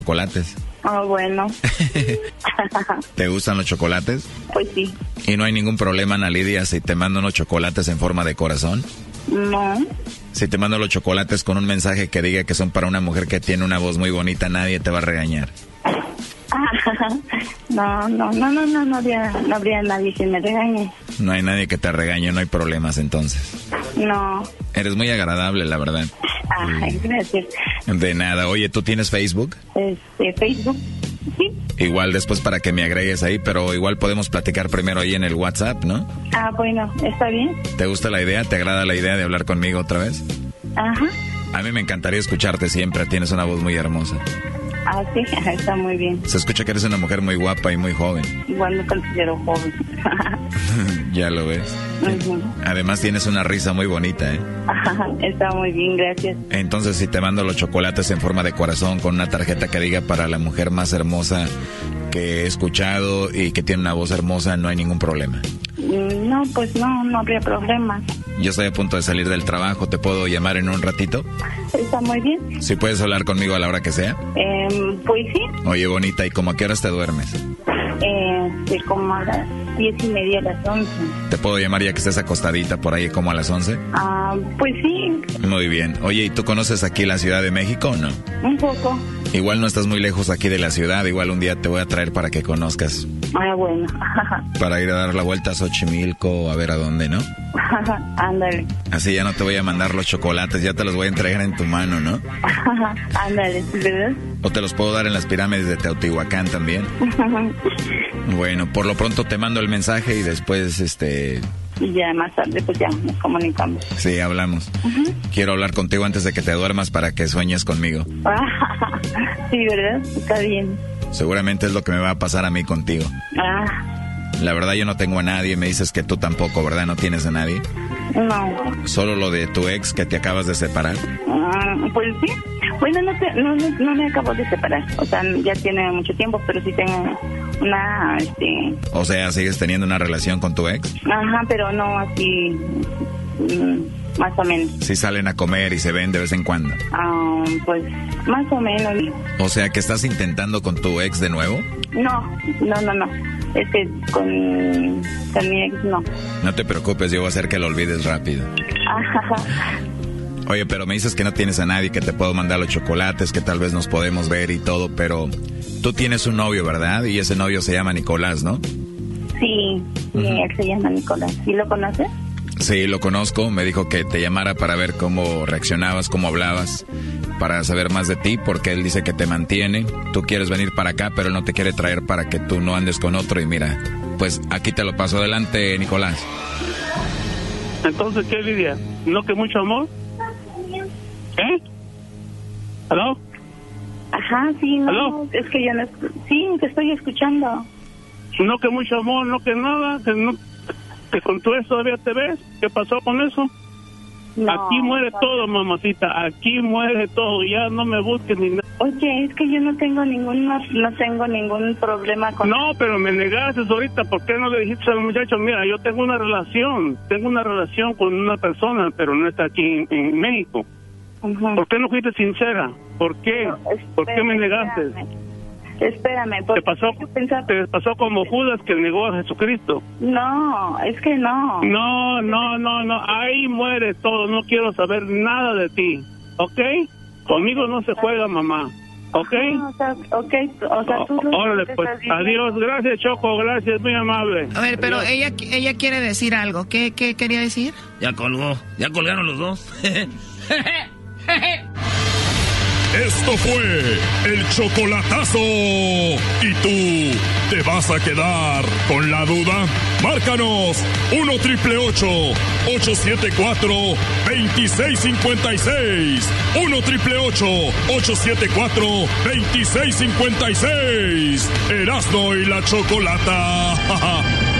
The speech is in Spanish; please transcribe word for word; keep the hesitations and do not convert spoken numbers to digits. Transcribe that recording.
chocolates. Ah, bueno. ¿Te gustan los chocolates? Pues sí. ¿Y no hay ningún problema, Ana Lidia, si te mando unos chocolates en forma de corazón? No. Si te mando los chocolates con un mensaje que diga que son para una mujer que tiene una voz muy bonita, nadie te va a regañar. No, no, no, no, no, no habría, no habría nadie que me regañe. No hay nadie que te regañe, no hay problemas entonces. No. Eres muy agradable, la verdad. Ay, gracias. De nada. Oye, ¿tú tienes Facebook? Este, Facebook, sí. Igual después para que me agregues ahí, pero igual podemos platicar primero ahí en el WhatsApp, ¿no? Ah, bueno, ¿está bien? ¿Te gusta la idea? ¿Te agrada la idea de hablar conmigo otra vez? Ajá. A mí me encantaría escucharte siempre, tienes una voz muy hermosa. Ah, sí, está muy bien. Se escucha que eres una mujer muy guapa y muy joven. Igual me considero joven. Ya lo ves. Uh-huh. Además tienes una risa muy bonita, ¿eh? Ajá, está muy bien, gracias. Entonces, si te mando los chocolates en forma de corazón con una tarjeta que diga para la mujer más hermosa que he escuchado y que tiene una voz hermosa, no hay ningún problema. No, pues no, no habría problema. Yo estoy a punto de salir del trabajo, ¿te puedo llamar en un ratito? Está muy bien. ¿Si puedes hablar conmigo a la hora que sea? Eh, pues sí. Oye, bonita, ¿y como a qué horas te duermes? Eh, sí, como a las diez y media, a las once. ¿Te puedo llamar ya que estés acostadita por ahí como a las once? Ah, pues sí. Muy bien. Oye, ¿y tú conoces aquí la Ciudad de México o no? Un poco. Igual no estás muy lejos aquí de la ciudad, igual un día te voy a traer para que conozcas. Ah, bueno. Para ir a dar la vuelta a Xochimilco, a ver a dónde, ¿no? Ándale. Así ya no te voy a mandar los chocolates, ya te los voy a entregar en tu mano, ¿no? Ándale, ¿verdad? O te los puedo dar en las pirámides de Teotihuacán también. Bueno, por lo pronto te mando el mensaje y después, este... Y ya más tarde pues ya nos comunicamos. Sí, hablamos. Uh-huh. Quiero hablar contigo antes de que te duermas para que sueñes conmigo. Sí, ¿verdad? Está bien. Seguramente es lo que me va a pasar a mí contigo. Ah. La verdad yo no tengo a nadie, me dices que tú tampoco, ¿verdad? ¿No tienes a nadie? No. ¿Solo lo de tu ex que te acabas de separar? Uh, pues sí. Bueno, no, te, no, no, no me acabo de separar. O sea, ya tiene mucho tiempo, pero sí tengo una, este... O sea, ¿sigues teniendo una relación con tu ex? Ajá, pero no así, mm, más o menos. Sí salen a comer y se ven de vez en cuando. Ah, pues, más o menos. O sea, ¿que estás intentando con tu ex de nuevo? No, no, no, no. Es que con, con mi ex no. No te preocupes, yo voy a hacer que lo olvides rápido. Ajá. Oye, pero me dices que no tienes a nadie, que te puedo mandar los chocolates, que tal vez nos podemos ver y todo, pero tú tienes un novio, ¿verdad? Y ese novio se llama Nicolás, ¿no? Sí, mi uh-huh. ex se llama Nicolás. ¿Sí lo conoces? Sí, lo conozco. Me dijo que te llamara para ver cómo reaccionabas, cómo hablabas, para saber más de ti, porque él dice que te mantiene. Tú quieres venir para acá, pero él no te quiere traer para que tú no andes con otro. Y mira, pues aquí te lo paso. Adelante, Nicolás. Entonces, ¿qué, Lidia? ¿No que mucho amor? ¿Eh? ¿Aló? Ajá, sí, no, ¿Aló? Es que yo no... Sí, te estoy escuchando. No que mucho amor, no que nada, que no... que con tu ex todavía te ves. ¿Qué pasó con eso? No, aquí muere no. todo, mamacita, aquí muere todo, ya no me busques ni nada. Oye, es que yo no tengo ningún, no, no tengo ningún problema con... No, pero me negaste ahorita, ¿por qué no le dijiste al muchacho? Mira, yo tengo una relación, tengo una relación con una persona, pero no está aquí en, en México. Uh-huh. ¿Por qué no fuiste sincera? ¿Por qué? No, espérame, ¿Por qué me negaste? Espérame. espérame ¿Te pasó, pensar... ¿Te pasó como Judas que negó a Jesucristo? No, es que no. No, no, no, no. Ahí muere todo. No quiero saber nada de ti. ¿Ok? Conmigo no se juega, mamá. ¿Ok? No, o sea, ok. O sea, tú... O, órale, pues. Adiós. Gracias, Choco. Gracias. Muy amable. A ver, pero ella ella quiere decir algo. ¿Qué, qué quería decir? Ya colgó. Ya colgaron los dos. Esto fue el chocolatazo. ¿Y tú te vas a quedar con la duda? Márcanos uno triple ocho, ocho siete cuatro, dos seis cinco seis. uno triple ocho, ocho siete cuatro, dos seis cinco seis. Erasmo y la Chocolata.